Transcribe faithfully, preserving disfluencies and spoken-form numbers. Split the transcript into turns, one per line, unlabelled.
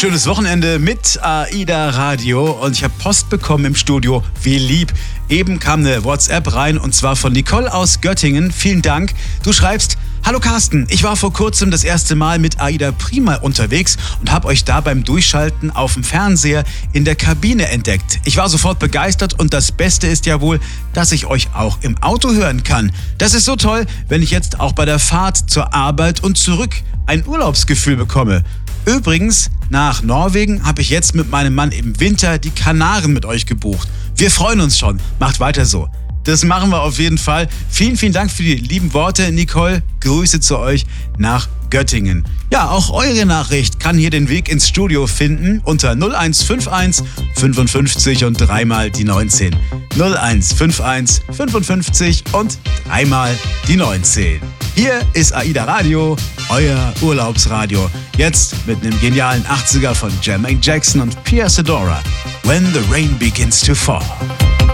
schönes Wochenende mit AIDA Radio und ich habe Post bekommen im Studio. Wie lieb. Eben kam eine WhatsApp rein und zwar von Nicole aus Göttingen. Vielen Dank. Du schreibst: Hallo Carsten, ich war vor kurzem das erste Mal mit AIDA Prima unterwegs und habe euch da beim Durchschalten auf dem Fernseher in der Kabine entdeckt. Ich war sofort begeistert und das Beste ist ja wohl, dass ich euch auch im Auto hören kann. Das ist so toll, wenn ich jetzt auch bei der Fahrt zur Arbeit und zurück ein Urlaubsgefühl bekomme. Übrigens, nach Norwegen habe ich jetzt mit meinem Mann im Winter die Kanaren mit euch gebucht. Wir freuen uns schon. Macht weiter so. Das machen wir auf jeden Fall. Vielen, vielen Dank für die lieben Worte, Nicole. Grüße zu euch nach Göttingen. Ja, auch eure Nachricht kann hier den Weg ins Studio finden unter null eins fünf eins fünfundfünfzig und dreimal die neunzehn. null eins fünf eins fünfundfünfzig und dreimal die neunzehn. Hier ist AIDA Radio, euer Urlaubsradio. Jetzt mit einem genialen achtziger von Jermaine Jackson und Pia Sedora. When the Rain Begins to Fall.